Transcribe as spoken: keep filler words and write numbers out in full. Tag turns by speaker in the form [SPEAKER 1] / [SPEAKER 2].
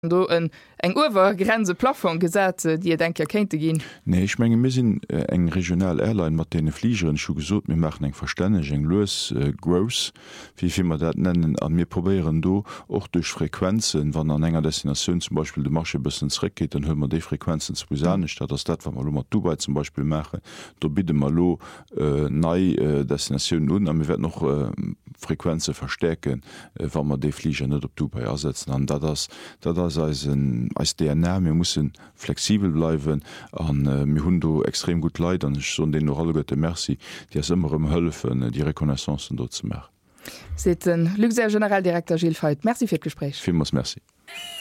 [SPEAKER 1] do en eng Uwergrenze Plafon gesat, die ihr denkt erkennte gin.
[SPEAKER 2] Nee, ich menge missinn äh, eng regional Airline mat dee Fliegeren scho gesot mir machen eng verstänneg eng loes äh, Gross, wievi man dat nennen an mir probieren do och durch Frequenzen, wann an enger Destination zum Beispiel de Marche bisssen zreckgeht, dann hör man de Frequenzen zu besanig, dat das dat man mat Dubai zum Beispiel mache, do bitte mal lo äh, nei äh, Destinationen un, an mir werd noch äh, Frequenze verstärken, äh, wann man de Flieger net op Dubai ersetzen an dat das, dat das als, ein, als D N R, wir müssen flexibel bleiben an äh, mir hun do extrem gut leid an so den noch alle Götte Merci, die es immer im Hölfen die Rekonnaissancen dort zu machen.
[SPEAKER 1] C'est un Luxer Generaldirektor Gilles Veit. Merci für das Gespräch.
[SPEAKER 2] Vielmals merci.